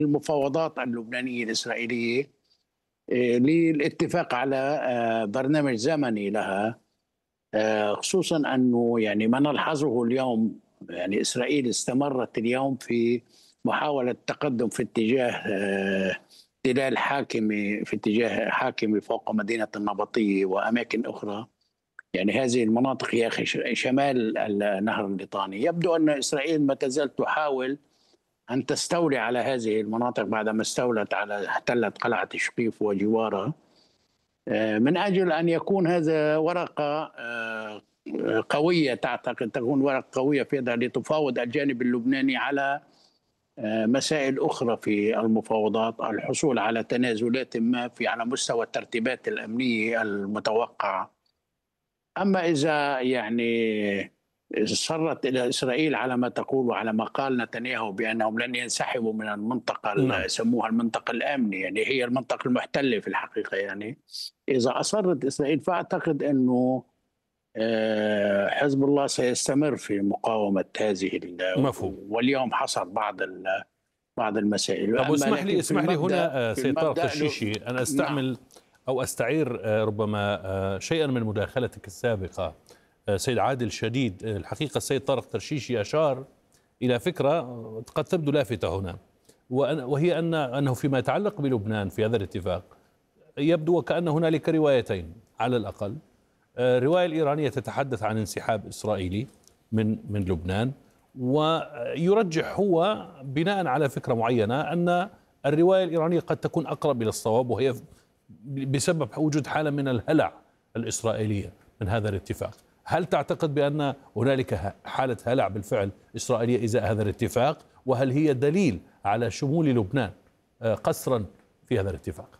المفاوضات اللبنانية الإسرائيلية للاتفاق على برنامج زمني لها. خصوصا أنه يعني ما نلحظه اليوم، يعني إسرائيل استمرت اليوم في محاولة تقدم في اتجاه احتلال حاكمي، في اتجاه حاكمي فوق مدينة النبطية وأماكن أخرى. يعني هذه المناطق يا أخي شمال النهر الليطاني. يبدو أن إسرائيل ما تزال تحاول أن تستولي على هذه المناطق بعدما استولت على احتلت قلعة شقيف وجوارها، من أجل أن يكون هذا ورقة قوية، تعتقد تكون ورقة قوية في يدها لتفاوض الجانب اللبناني على مسائل أخرى في المفاوضات، الحصول على تنازلات ما في على مستوى الترتيبات الأمنية المتوقعة. أما إذا يعني صرت إلى إسرائيل على ما تقول وعلى ما قال نتنياهو بأنهم لن ينسحبوا من المنطقة نعم. يسموها المنطقة الآمنة، يعني هي المنطقة المحتلة في الحقيقة. يعني إذا أصرت إسرائيل فأعتقد أنه حزب الله سيستمر في مقاومة هذه مفهوم. واليوم حصل بعض المسائل. طب أما اسمح لي لكن اسمح لي هنا في سيد طارق المبدأ ترشيشي، أنا نعم. أستعمل أو أستعير ربما شيئا من مداخلتك السابقة. سيد عادل شديد، الحقيقة السيد طارق ترشيشي أشار إلى فكرة قد تبدو لافتة هنا، وهي أنه فيما يتعلق بلبنان في هذا الاتفاق يبدو وكأن هنالك روايتين على الأقل. الرواية الإيرانية تتحدث عن انسحاب إسرائيلي من لبنان، ويرجح هو بناء على فكرة معينة أن الرواية الإيرانية قد تكون أقرب إلى الصواب، وهي بسبب وجود حالة من الهلع الإسرائيلية من هذا الاتفاق. هل تعتقد بأن هنالك حالة هلع بالفعل إسرائيلية إزاء هذا الاتفاق؟ وهل هي دليل على شمول لبنان قسرا في هذا الاتفاق؟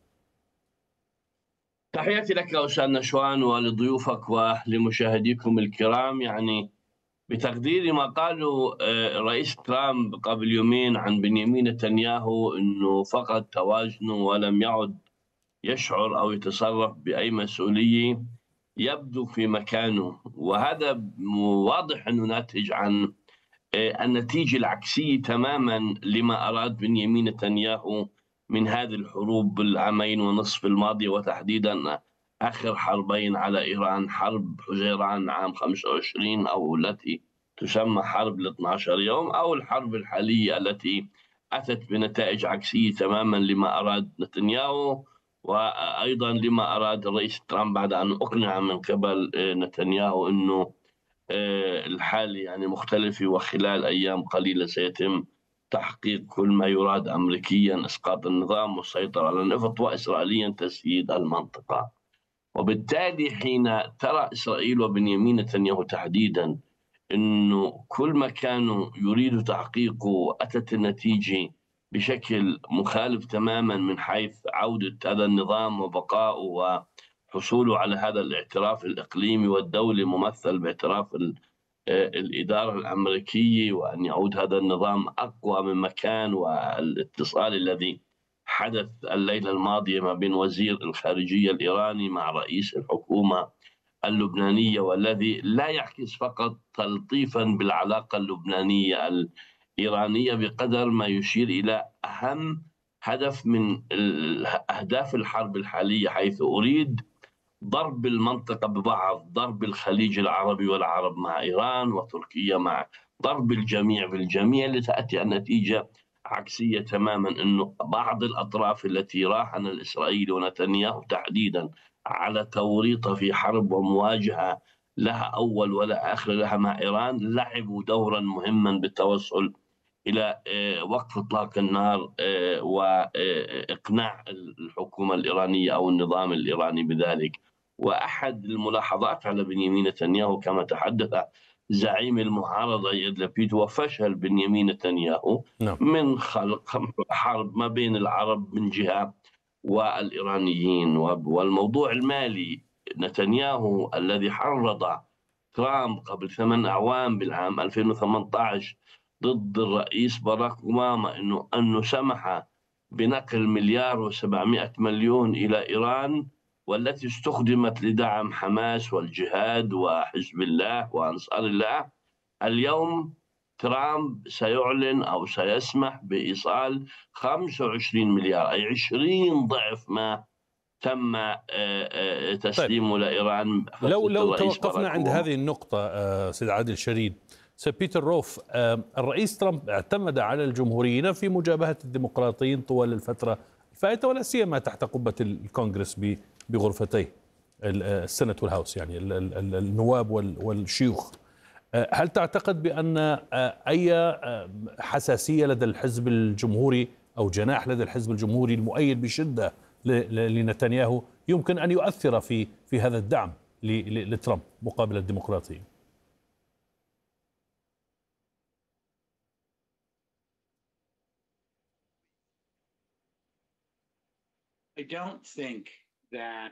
تحياتي لك أستاذ نشوان ولضيوفك ولمشاهديكم الكرام. يعني بتقديري ما قاله رئيس ترامب قبل يومين عن بنيامين نتنياهو أنه فقد توازنه ولم يعد يشعر أو يتصرف بأي مسؤولية يبدو في مكانه، وهذا واضح أنه ناتج عن النتيجة العكسية تماما لما أراد بنيامين نتنياهو من هذه الحروب العامين ونصف الماضية، وتحديدا آخر حربين على إيران، حرب حزيران عام 25 أو التي تسمى حرب ال 12 يوم، أو الحرب الحالية التي أتت بنتائج عكسية تماما لما أراد نتنياهو، وأيضا لما أراد الرئيس ترامب بعد أن أقنع من قبل نتنياهو أنه الحالة يعني مختلفة، وخلال أيام قليلة سيتم تحقيق كل ما يراد أمريكيا: إسقاط النظام والسيطرة على النفط، وإسرائيليا تسييد المنطقة. وبالتالي حين ترى إسرائيل وبنيامين نتنياهو تحديدا أنه كل ما كانوا يريدوا تحقيقه أتت النتيجة بشكل مخالف تماما من حيث عودة هذا النظام وبقائه وحصوله على هذا الاعتراف الإقليمي والدولي ممثل باعتراف الإدارة الأمريكية، وأن يعود هذا النظام أقوى من مكان، والاتصال الذي حدث الليلة الماضية ما بين وزير الخارجية الإيراني مع رئيس الحكومة اللبنانية، والذي لا يعكس فقط تلطيفا بالعلاقة اللبنانية الإيرانية بقدر ما يشير إلى أهم هدف من أهداف الحرب الحالية، حيث أريد ضرب المنطقة ببعض، ضرب الخليج العربي والعرب مع إيران وتركيا، مع ضرب الجميع بالجميع، لتأتي النتيجة عكسية تماما. أنه بعض الأطراف التي راهن الإسرائيلي ونتنياهو تحديدا على توريطه في حرب ومواجهة لها أول ولا آخر لها مع إيران لعبوا دورا مهما بالتوصل إلى وقف إطلاق النار وإقناع الحكومة الإيرانية أو النظام الإيراني بذلك. وأحد الملاحظات على بنيامين نتنياهو كما تحدث زعيم المعارضة يائير لبيد هو فشل بنيامين نتنياهو من خلق حرب ما بين العرب من جهة والإيرانيين. والموضوع المالي، نتنياهو الذي حرض ترامب قبل 8 أعوام بالعام 2018 ضد الرئيس باراك أوباما أنه سمح بنقل 1,700,000,000 إلى إيران، والتي استخدمت لدعم حماس والجهاد وحزب الله وأنصار الله، اليوم ترامب سيعلن أو سيسمح بإيصال 25 مليار، أي 20 ضعف ما تم تسليمه لإيران. لو توقفنا عند هذه النقطة سيد عادل شديد، سير بيتر روف، الرئيس ترامب اعتمد على الجمهوريين في مجابهة الديمقراطيين طوال الفترة الفائتة، ولا سيما تحت قبة الكونغرس بغرفتيه السنة والهاوس، يعني النواب والشيوخ. هل تعتقد بأن أي حساسية لدى الحزب الجمهوري أو جناح لدى الحزب الجمهوري المؤيد بشدة لنتنياهو يمكن أن يؤثر في هذا الدعم لترامب مقابل الديمقراطيين؟ I don't think that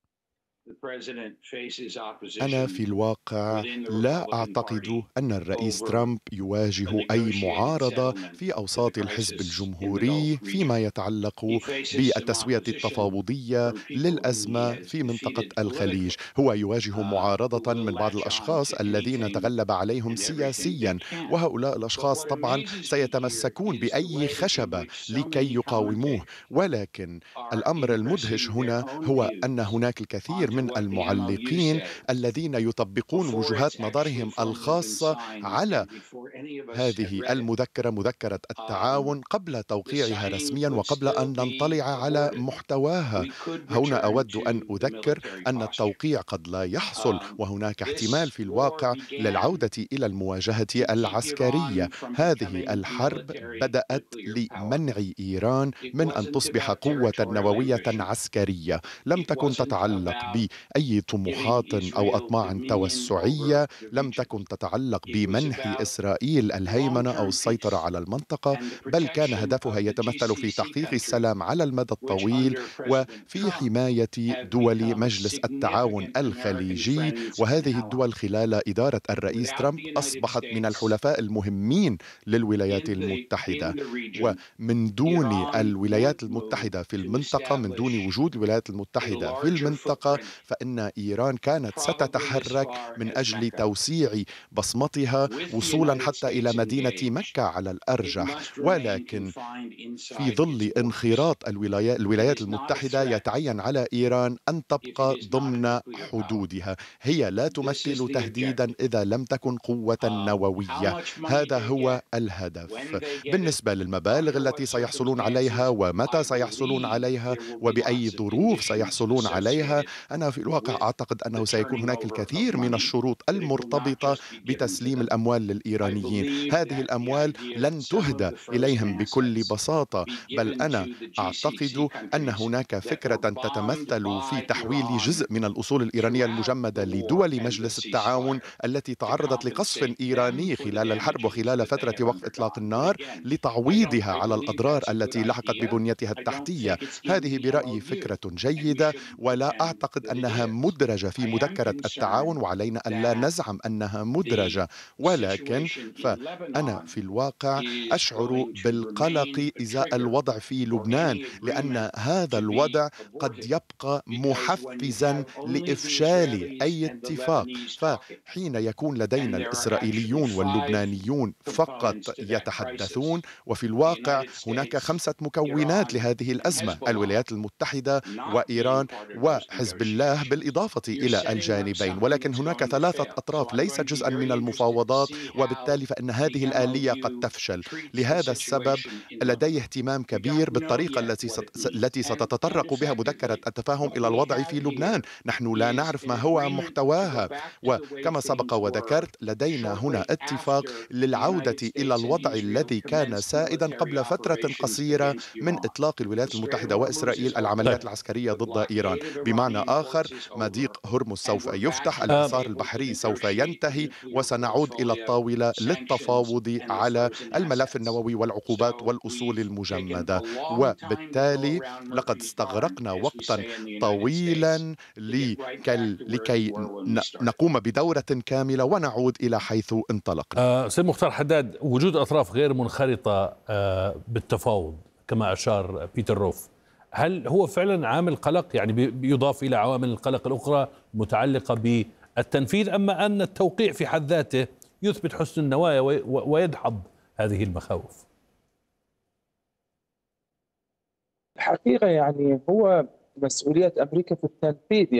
أنا في الواقع لا أعتقد أن الرئيس ترامب يواجه أي معارضة في أوساط الحزب الجمهوري فيما يتعلق بالتسوية التفاوضية للأزمة في منطقة الخليج. هو يواجه معارضة من بعض الأشخاص الذين تغلب عليهم سياسيا، وهؤلاء الأشخاص طبعا سيتمسكون بأي خشبة لكي يقاوموه. ولكن الأمر المدهش هنا هو أن هناك الكثير من المعلقين الذين يطبقون وجهات نظرهم الخاصة على هذه المذكرة، مذكرة التعاون، قبل توقيعها رسميا وقبل أن نطلع على محتواها. هنا أود أن أذكر أن التوقيع قد لا يحصل، وهناك احتمال في الواقع للعودة إلى المواجهة العسكرية. هذه الحرب بدأت لمنع إيران من أن تصبح قوة نووية عسكرية، لم تكن تتعلق بأي طموحات أو أطماع توسعية، لم تكن تتعلق بمنح إسرائيل الهيمنة أو السيطرة على المنطقة، بل كان هدفها يتمثل في تحقيق السلام على المدى الطويل وفي حماية دول مجلس التعاون الخليجي. وهذه الدول خلال إدارة الرئيس ترامب أصبحت من الحلفاء المهمين للولايات المتحدة، ومن دون الولايات المتحدة في المنطقة، من دون وجود الولايات المتحدة في المنطقة، فإن إيران كانت ستتحرك من أجل توسيع بصمتها وصولا حتى إلى مدينة مكة على الأرجح. ولكن في ظل انخراط الولايات المتحدة يتعين على إيران أن تبقى ضمن حدودها. هي لا تمثل تهديدا إذا لم تكن قوة نووية، هذا هو الهدف. بالنسبة للمبالغ التي سيحصلون عليها ومتى سيحصلون عليها وبأي ظروف سيحصلون عليها، أنا في الواقع أعتقد أنه سيكون هناك الكثير من الشروط المرتبطة بتسليم الأموال للإيرانيين. هذه الأموال لن تهدى إليهم بكل بساطة، بل أنا أعتقد أن هناك فكرة تتمثل في تحويل جزء من الأصول الإيرانية المجمدة لدول مجلس التعاون التي تعرضت لقصف إيراني خلال الحرب وخلال فترة وقف إطلاق النار، لتعويضها على الأضرار التي لحقت ببنيتها التحتية. هذه برأيي فكرة جيدة، ولا أعتقد أنها مدرجة في مذكرة التعاون، وعلينا أن لا نزعم أنها مدرجة. ولكن فأنا في الواقع أشعر بالقلق إزاء الوضع في لبنان، لأن هذا الوضع قد يبقى محفزا لإفشال أي اتفاق. فحين يكون لدينا الإسرائيليون واللبنانيون فقط يتحدثون، وفي الواقع هناك 5 مكونات لهذه الأزمة: الولايات المتحدة وإيران وحزب الله بالإضافة إلى الجانبين، ولكن هناك 3 أطراف ليست جزءا من المفاوضات، وبالتالي فإن هذه الآلية قد تفشل. لهذا السبب لدي اهتمام كبير بالطريقة التي ستتطرق بها مذكرة التفاهم إلى الوضع في لبنان. نحن لا نعرف ما هو محتواها، وكما سبق وذكرت لدينا هنا اتفاق للعودة إلى الوضع الذي كان سائدا قبل فترة قصيرة من إطلاق الولايات المتحدة وإسرائيل العمليات العسكرية ضد إيران. بمعنى آخر، مضيق هرمز سوف يفتح، الحصار البحري سوف ينتهي، وسنعود إلى الطاولة للتفاوض على الملف النووي والعقوبات والأصول المجمدة. وبالتالي لقد استغرقنا وقتا طويلا لكي نقوم بدورة كاملة ونعود إلى حيث انطلقنا. سيد مختار حداد، وجود أطراف غير منخرطة بالتفاوض كما أشار بيتر روف، هل هو فعلا عامل قلق، يعني بيضاف إلى عوامل القلق الأخرى متعلقة بالتنفيذ، أما أن التوقيع في حد ذاته يثبت حسن النوايا ويدحض هذه المخاوف؟ الحقيقة يعني هو مسؤولية أمريكا في التنفيذ،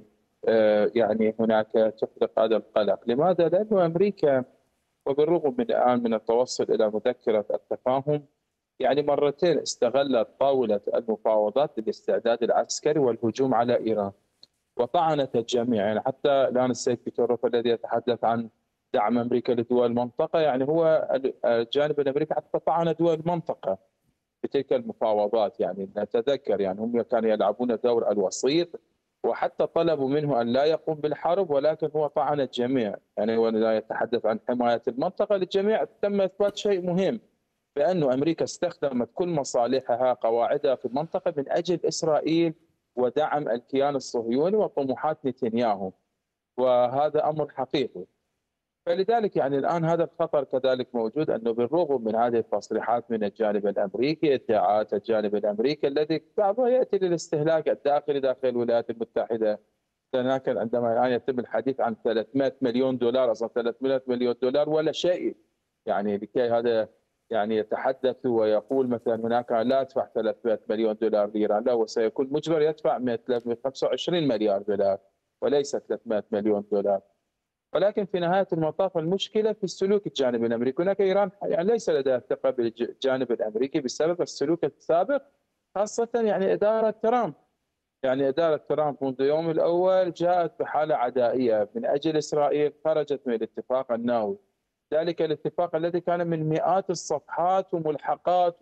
يعني هناك تخلق هذا القلق. لماذا؟ لأنه أمريكا وبالرغم من الآن من التوصل إلى مذكرة التفاهم، يعني مرتين استغلت طاولة المفاوضات للاستعداد العسكري والهجوم على إيران وطعنت الجميع. يعني حتى الآن السيد بيتروف الذي يتحدث عن دعم أمريكا لدول المنطقة، يعني هو الجانب الأمريكي حتى طعن دول المنطقة في تلك المفاوضات. يعني نتذكر يعني هم كانوا يلعبون دور الوسيط، وحتى طلبوا منه أن لا يقوم بالحرب، ولكن هو طعن الجميع. يعني هو لا يتحدث عن حماية المنطقة للجميع. تم إثبات شيء مهم، بأن أمريكا استخدمت كل مصالحها قواعدها في المنطقة من أجل إسرائيل ودعم الكيان الصهيوني وطموحات نتنياهو، وهذا أمر حقيقي. فلذلك يعني الآن هذا الخطر كذلك موجود، أنه بالرغم من هذه التصريحات من الجانب الأمريكي، ادعاءات الجانب الأمريكي الذي بعضها يأتي للاستهلاك الداخلي داخل الولايات المتحدة. لكن عندما الآن يتم الحديث عن 300 مليون دولار، أصلا 300 مليون دولار ولا شيء، يعني لكي هذا يعني يتحدث ويقول مثلا هناك لا أدفع 300 مليون دولار لإيران، لا، وسيكون مجبر يدفع 325 مليار دولار وليس 300 مليون دولار. ولكن في نهاية المطاف المشكلة في السلوك الجانبي الأمريكي. هناك إيران يعني ليس لديها ثقة بالجانب الأمريكي بسبب السلوك السابق، خاصة يعني إدارة ترامب. يعني إدارة ترامب منذ يوم الأول جاءت بحالة عدائية من أجل إسرائيل، خرجت من الاتفاق النووي، ذلك الاتفاق الذي كان من مئات الصفحات وملحقات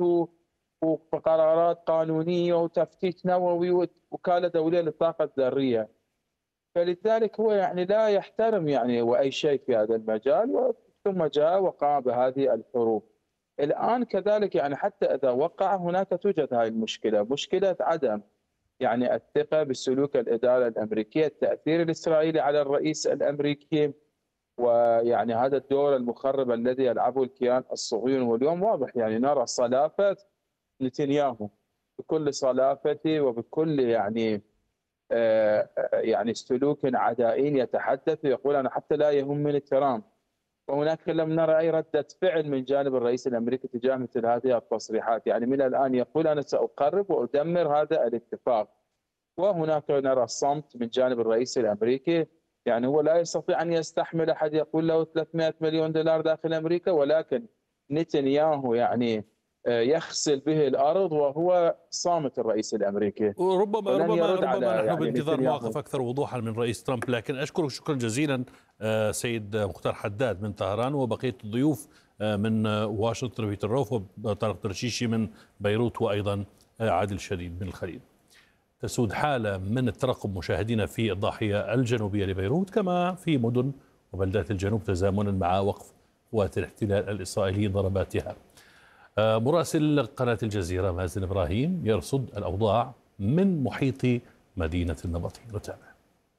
وقرارات قانونية وتفتيت نووي ووكالة دولية للطاقة الذرية. فلذلك هو يعني لا يحترم يعني وأي شيء في هذا المجال، ثم جاء وقام بهذه الحروب. الآن كذلك يعني حتى إذا وقع هناك توجد هذه المشكلة، مشكلة عدم يعني الثقة بسلوك الإدارة الأمريكية، التأثير الإسرائيلي على الرئيس الأمريكي، ويعني هذا الدور المخرب الذي يلعبه الكيان الصهيوني. واليوم واضح يعني نرى صلافة نتنياهو بكل صلافته وبكل يعني سلوك عدائي، يتحدث ويقول أنا حتى لا يهمني ترامب. وهناك لم نرى أي ردة فعل من جانب الرئيس الأمريكي تجاه مثل هذه التصريحات. يعني من الآن يقول أنا سأقرب وأدمر هذا الاتفاق، وهناك نرى الصمت من جانب الرئيس الأمريكي. يعني هو لا يستطيع أن يستحمل أحد يقول له 300 مليون دولار داخل أمريكا، ولكن نتنياهو يعني يخسل به الأرض وهو صامت الرئيس الأمريكي. ربما نحن بانتظار مواقف أكثر وضوحا من رئيس ترامب. لكن أشكرك شكرا جزيلا سيد مختار حداد من طهران، وبقية الضيوف من واشنطن بيتروف وطارق ترشيشي من بيروت، وأيضا عادل شديد من الخليل. تسود حالة من الترقب مشاهدينا في الضاحية الجنوبية لبيروت كما في مدن وبلدات الجنوب، تزامنا مع وقف قوات الاحتلال الإسرائيلي ضرباتها. مراسل قناة الجزيرة مازن إبراهيم يرصد الأوضاع من محيط مدينة النبطي. نتابع.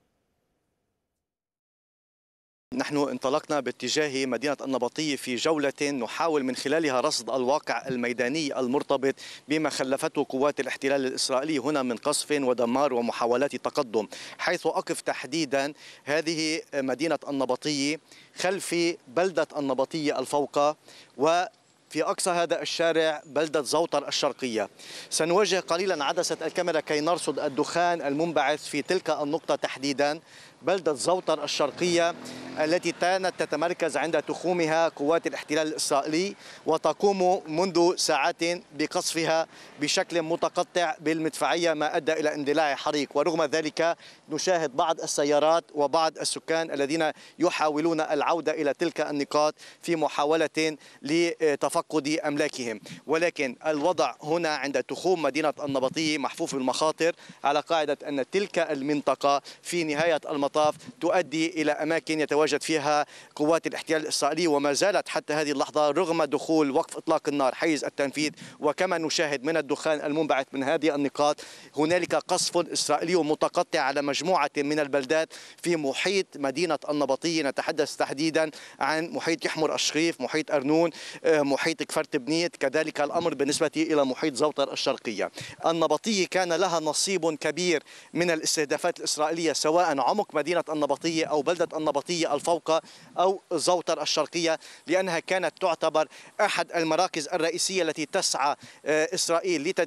نحن انطلقنا باتجاه مدينة النبطي في جولة نحاول من خلالها رصد الواقع الميداني المرتبط بما خلفته قوات الاحتلال الإسرائيلي هنا من قصف ودمار ومحاولات تقدم. حيث أقف تحديدا هذه مدينة النبطي خلف بلدة النبطي الفوقة، وفي أقصى هذا الشارع بلدة زوطر الشرقية. سنوجه قليلا عدسة الكاميرا كي نرصد الدخان المنبعث في تلك النقطة تحديدا، بلدة زوطر الشرقية التي كانت تتمركز عند تخومها قوات الاحتلال الإسرائيلي، وتقوم منذ ساعات بقصفها بشكل متقطع بالمدفعية، ما أدى إلى اندلاع حريق. ورغم ذلك نشاهد بعض السيارات وبعض السكان الذين يحاولون العودة إلى تلك النقاط في محاولة لتفقد أملاكهم. ولكن الوضع هنا عند تخوم مدينة النبطي محفوف بالمخاطر، على قاعدة أن تلك المنطقة في نهاية المطاف تؤدي إلى أماكن يتواجد فيها قوات الاحتلال الإسرائيلي، وما زالت حتى هذه اللحظة رغم دخول وقف إطلاق النار حيز التنفيذ. وكما نشاهد من الدخان المنبعث من هذه النقاط هنالك قصف إسرائيلي متقطع على مجموعة من البلدات في محيط مدينة النبطي. نتحدث تحديدا عن محيط يحمر الشريف، محيط أرنون، محيط كفرت بنيت، كذلك الأمر بالنسبة إلى محيط زوطر الشرقية. النبطي كان لها نصيب كبير من الاستهدافات الإسرائيلية سواء عمق مدينة النبطية أو بلدة النبطية الفوقة أو زوطر الشرقية، لأنها كانت تعتبر أحد المراكز الرئيسية التي تسعى إسرائيل